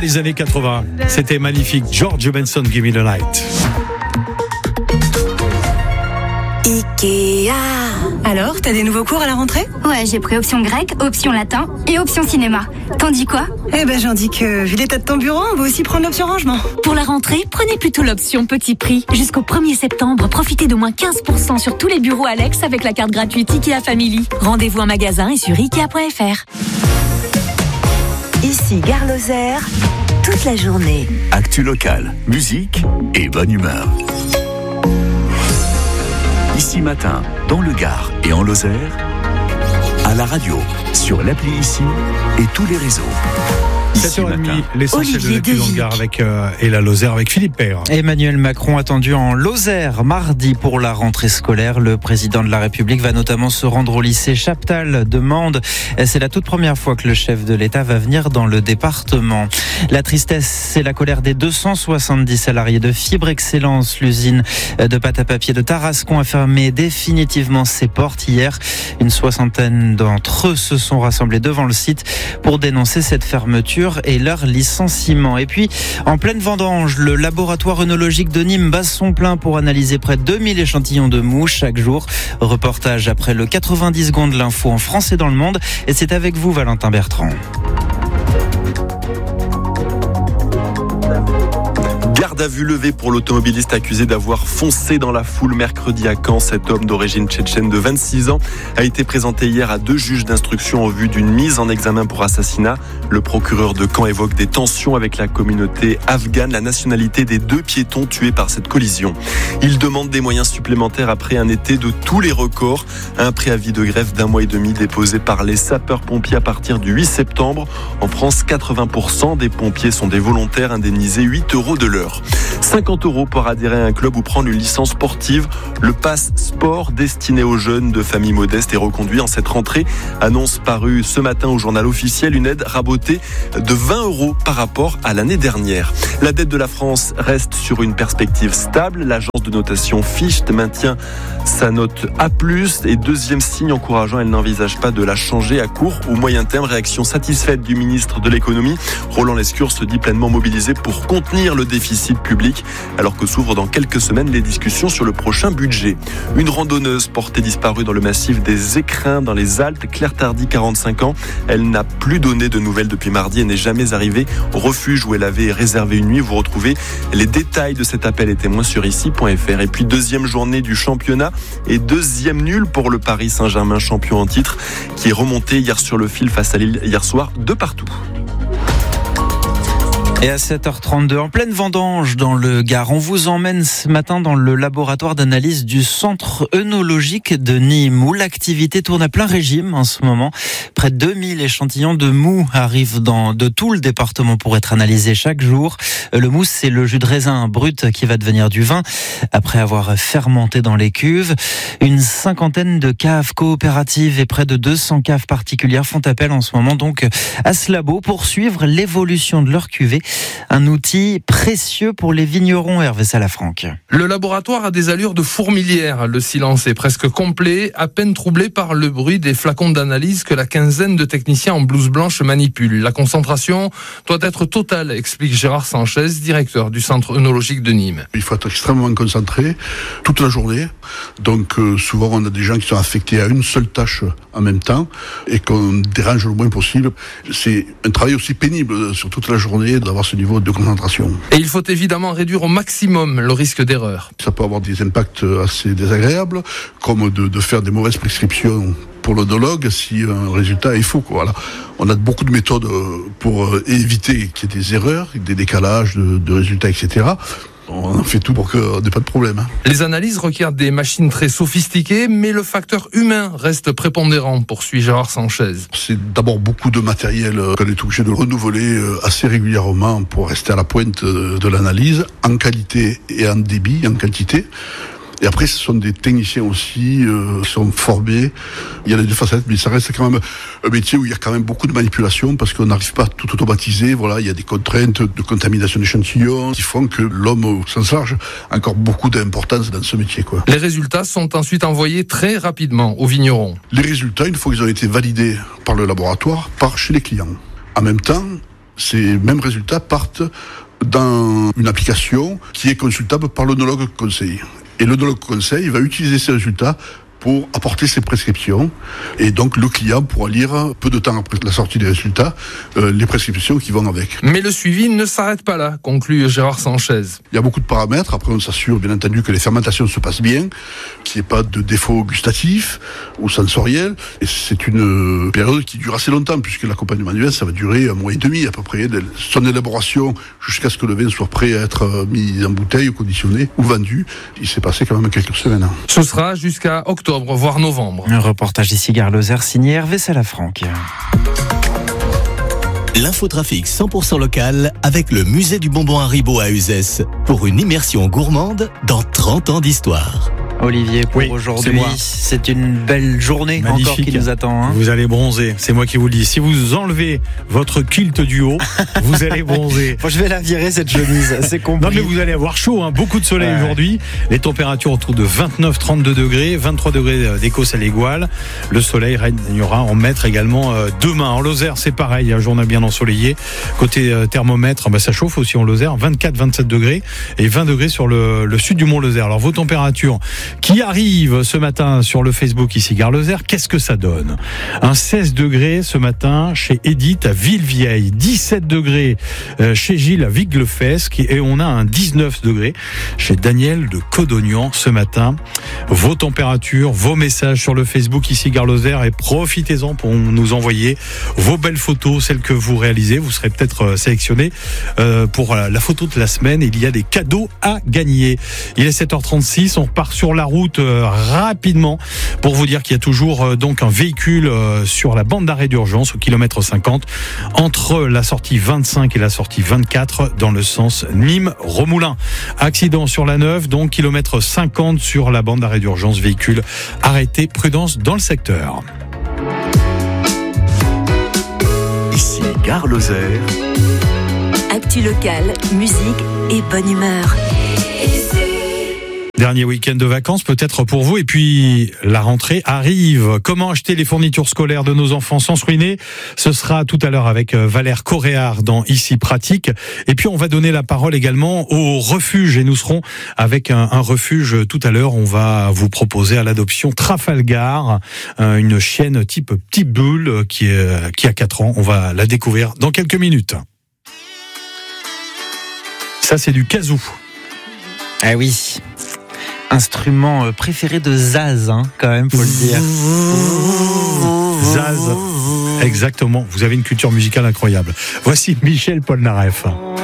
les années 80. C'était magnifique. George Benson, Give Me the Night. Ikea. Alors, t'as des nouveaux cours à la rentrée ? Ouais, j'ai pris option grec, option latin et option cinéma. T'en dis quoi ? J'en dis que, vu l'état de ton bureau, on va aussi prendre l'option rangement. Pour la rentrée, prenez plutôt l'option petit prix. Jusqu'au 1er septembre, profitez d'au moins 15% sur tous les bureaux Alex avec la carte gratuite Ikea Family. Rendez-vous en magasin et sur Ikea.fr. Ici Gare Lozère, toute la journée. Actu locale, musique et bonne humeur. Ici matin, dans le Gard et en Lozère, à la radio, sur l'appli Ici et tous les réseaux. 7h30, l'essentiel de l'actu dans le Gard et la Lozère avec Philippe Père. Emmanuel Macron attendu en Lozère mardi pour la rentrée scolaire. Le président de la République va notamment se rendre au lycée Chaptal de Mende. C'est la toute première fois que le chef de l'État va venir dans le département. La tristesse, c'est la colère des 270 salariés de Fibre Excellence. L'usine de pâte à papier de Tarascon a fermé définitivement ses portes hier. Une soixantaine d'entre eux se sont rassemblés devant le site pour dénoncer cette fermeture et leur licenciement. Et puis, en pleine vendange, le laboratoire œnologique de Nîmes bat son plein pour analyser près de 2000 échantillons de mouches chaque jour. Reportage après le 90 secondes de l'info en France et dans le monde. Et c'est avec vous, Valentin Bertrand. Garde à vue levée pour l'automobiliste accusé d'avoir foncé dans la foule mercredi à Caen. Cet homme d'origine tchétchène de 26 ans a été présenté hier à 2 juges d'instruction en vue d'une mise en examen pour assassinat. Le procureur de Caen évoque des tensions avec la communauté afghane, la nationalité des 2 piétons tués par cette collision. Il demande des moyens supplémentaires après un été de tous les records. Un préavis de grève d'1 mois et demi déposé par les sapeurs-pompiers à partir du 8 septembre. En France, 80% des pompiers sont des volontaires indemnisés 8 € de l'heure. 50 € pour adhérer à un club ou prendre une licence sportive. Le pass sport destiné aux jeunes de familles modestes est reconduit en cette rentrée. Annonce parue ce matin au journal officiel, une aide rabotée de 20 € par rapport à l'année dernière. La dette de la France reste sur une perspective stable. L'agence de notation Fichte maintient sa note A+, et deuxième signe encourageant, elle n'envisage pas de la changer à court ou moyen terme. Réaction satisfaite du ministre de l'économie. Roland Lescure se dit pleinement mobilisé pour contenir le déficit public, alors que s'ouvrent dans quelques semaines les discussions sur le prochain budget. Une randonneuse portée disparue dans le massif des Écrins dans les Alpes, Claire Tardy, 45 ans. Elle n'a plus donné de nouvelles depuis mardi et n'est jamais arrivée au refuge où elle avait réservé une nuit. Vous retrouvez les détails de cet appel et témoins sur ici.fr. Et puis deuxième journée du championnat et deuxième nul pour le Paris Saint-Germain, champion en titre, qui est remonté hier sur le fil face à Lille hier soir de partout. Et à 7h32, en pleine vendange dans le Gard, on vous emmène ce matin dans le laboratoire d'analyse du centre œnologique de Nîmes, où l'activité tourne à plein régime en ce moment. Près de 2000 échantillons de mou arrivent de tout le département pour être analysés chaque jour. Le mou, c'est le jus de raisin brut qui va devenir du vin après avoir fermenté dans les cuves. Une cinquantaine de caves coopératives et près de 200 caves particulières font appel en ce moment donc à ce labo pour suivre l'évolution de leur cuvée. Un outil précieux pour les vignerons, Hervé Salafranc. Le laboratoire a des allures de fourmilière. Le silence est presque complet, à peine troublé par le bruit des flacons d'analyse que la quinzaine de techniciens en blouse blanche manipulent. La concentration doit être totale, explique Gérard Sanchez, directeur du centre œnologique de Nîmes. Il faut être extrêmement concentré toute la journée. Donc souvent on a des gens qui sont affectés à une seule tâche en même temps et qu'on dérange le moins possible. C'est un travail aussi pénible sur toute la journée d'avoir ce niveau de concentration. Et il faut évidemment réduire au maximum le risque d'erreur. Ça peut avoir des impacts assez désagréables, comme de faire des mauvaises prescriptions pour l'œnologue si un résultat est faux. Voilà. On a beaucoup de méthodes pour éviter qu'il y ait des erreurs, des décalages de résultats, etc. On en fait tout pour qu'on n'ait pas de problème. Les analyses requièrent des machines très sophistiquées, mais le facteur humain reste prépondérant, poursuit Gérard Sanchez. C'est d'abord beaucoup de matériel qu'on est obligé de renouveler assez régulièrement pour rester à la pointe de l'analyse, en qualité et en débit, en quantité. Et après, ce sont des techniciens aussi, qui sont formés. Il y a les deux facettes, mais ça reste quand même un métier où il y a quand même beaucoup de manipulation parce qu'on n'arrive pas à tout automatiser. Voilà, il y a des contraintes de contamination d'échantillons qui font que l'homme au sens large a encore beaucoup d'importance dans ce métier, quoi. Les résultats sont ensuite envoyés très rapidement aux vignerons. Les résultats, une fois qu'ils ont été validés par le laboratoire, partent chez les clients. En même temps, ces mêmes résultats partent dans une application qui est consultable par l'œnologue conseil. Et l'œnologue conseil va utiliser ces résultats pour apporter ses prescriptions. Et donc, le client pourra lire, peu de temps après la sortie des résultats, les prescriptions qui vont avec. Mais le suivi ne s'arrête pas là, conclut Gérard Sanchez. Il y a beaucoup de paramètres. Après, on s'assure, bien entendu, que les fermentations se passent bien, qu'il n'y ait pas de défaut gustatif ou sensoriel. Et c'est une période qui dure assez longtemps, puisque l'accompagnement du vin, ça va durer 1 mois et demi, à peu près, de son élaboration jusqu'à ce que le vin soit prêt à être mis en bouteille, conditionné ou vendu. Il s'est passé quand même quelques semaines. Ce sera jusqu'à octobre, voire novembre. Un reportage ici, Gare Lozère, signé Hervé Salafranc. L'infotrafic 100% local avec le musée du bonbon Haribo à Uzès pour une immersion gourmande dans 30 ans d'histoire. Olivier, pour aujourd'hui, c'est une belle journée magnifique encore qui nous attend. Hein. Vous allez bronzer, c'est moi qui vous le dis. Si vous enlevez votre kilt du haut, vous allez bronzer. Je vais la virer cette chemise, c'est compris. Non mais vous allez avoir chaud, hein. Beaucoup de soleil aujourd'hui. Les températures autour de 29-32 degrés, 23 degrés d'Écosse à l'Égoile. Le soleil régnera en maître également demain. En Lozère, c'est pareil, un journée bien ensoleillé. Côté thermomètre, ça chauffe aussi en Lozère, 24-27 degrés et 20 degrés sur le sud du Mont Lozère. Alors vos températures qui arrive ce matin sur le Facebook ici Gare Lozère, qu'est-ce que ça donne ? Un 16 degrés ce matin chez Edith à Villevieille, 17 degrés chez Gilles à Vic-le-Fesque et on a un 19 degrés chez Daniel de Codognan ce matin. Vos températures, vos messages sur le Facebook ici Gare Lozère et profitez-en pour nous envoyer vos belles photos, celles que vous réalisez. Vous serez peut-être sélectionné pour la photo de la semaine. Il y a des cadeaux à gagner. Il est 7h36, on repart sur la route rapidement pour vous dire qu'il y a toujours donc un véhicule sur la bande d'arrêt d'urgence au kilomètre 50 entre la sortie 25 et la sortie 24 dans le sens Nîmes-Romoulin. Accident sur la 9, donc kilomètre 50 sur la bande d'arrêt d'urgence, véhicule arrêté, prudence dans le secteur. Ici Gare Lozère. Actu locale, musique et bonne humeur. Dernier week-end de vacances peut-être pour vous et puis la rentrée arrive. Comment acheter les fournitures scolaires de nos enfants sans se ruiner ? Ce sera tout à l'heure avec Valère Coréard dans Ici Pratique. Et puis on va donner la parole également au refuge et nous serons avec un refuge tout à l'heure. On va vous proposer à l'adoption Trafalgar, une chienne type Pitbull qui a 4 ans. On va la découvrir dans quelques minutes. Ça c'est du kazoo. Ah oui. Instrument préféré de Zaz, quand même, faut le dire. Zaz, exactement. Vous avez une culture musicale incroyable. Voici Michel Polnareff.